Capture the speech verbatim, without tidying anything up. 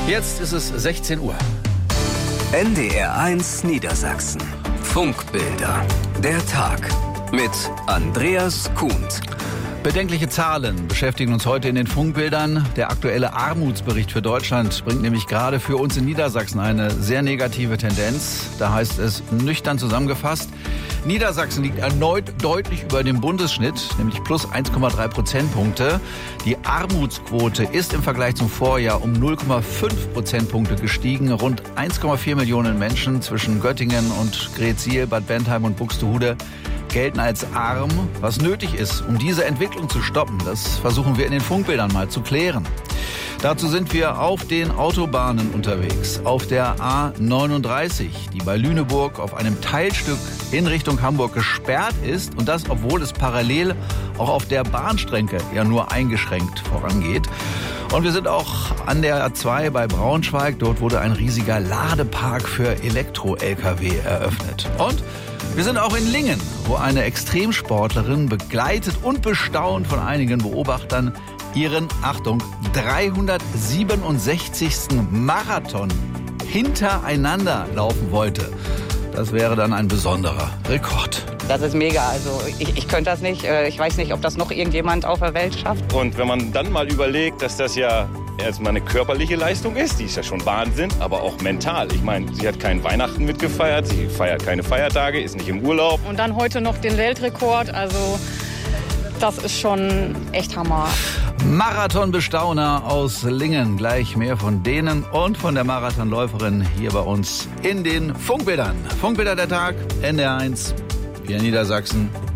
Jetzt ist es sechzehn Uhr. N D R eins Niedersachsen. Funkbilder. Der Tag mit Andreas Kuhnt. Bedenkliche Zahlen beschäftigen uns heute in den Funkbildern. Der aktuelle Armutsbericht für Deutschland bringt nämlich gerade für uns in Niedersachsen eine sehr negative Tendenz. Da heißt es nüchtern zusammengefasst: Niedersachsen liegt erneut deutlich über dem Bundesschnitt, nämlich plus eins Komma drei Prozentpunkte. Die Armutsquote ist im Vergleich zum Vorjahr um null Komma fünf Prozentpunkte gestiegen. Rund eins Komma vier Millionen Menschen zwischen Göttingen und Greetsiel, Bad Bentheim und Buxtehude gelten als arm. Was nötig ist, um diese Entwicklung zu stoppen, das versuchen wir in den Funkbildern mal zu klären. Dazu sind wir auf den Autobahnen unterwegs, auf der A neununddreißig, die bei Lüneburg auf einem Teilstück in Richtung Hamburg gesperrt ist, und das, obwohl es parallel auch auf der Bahnstrecke ja nur eingeschränkt vorangeht. Und wir sind auch an der A zwei bei Braunschweig. Dort wurde ein riesiger Ladepark für Elektro-L K W eröffnet. Und wir sind auch in Lingen, wo eine Extremsportlerin, begleitet und bestaunt von einigen Beobachtern, ihren, Achtung, dreihundertsiebenundsechzigsten Marathon hintereinander laufen wollte. Das wäre dann ein besonderer Rekord. Das ist mega. Also ich, ich könnte das nicht. Ich weiß nicht, ob das noch irgendjemand auf der Welt schafft. Und wenn man dann mal überlegt, dass das ja erstmal eine körperliche Leistung ist, die ist ja schon Wahnsinn, aber auch mental. Ich meine, sie hat kein Weihnachten mitgefeiert, sie feiert keine Feiertage, ist nicht im Urlaub. Und dann heute noch den Weltrekord, also das ist schon echt Hammer. Marathonbestauner aus Lingen. Gleich mehr von denen und von der Marathonläuferin hier bei uns in den Funkbildern. Funkbilder der Tag, N D R eins, wir in Niedersachsen.